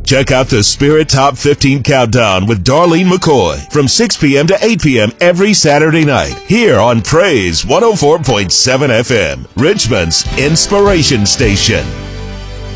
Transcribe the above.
Check out the Spirit Top 15 Countdown with Darlene McCoy from 6 p.m. to 8 p.m. every Saturday night here on Praise 104.7 FM, Richmond's inspiration station.